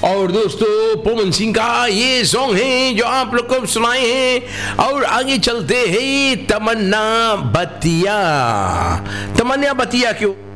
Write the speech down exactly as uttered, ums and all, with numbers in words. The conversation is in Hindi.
और दोस्तों पवन सिंह का ये सॉन्ग है जो आप लोग को सुनाए हैं। और आगे चलते हैं तमन्ना बतिया। तमन्ना बतिया क्यों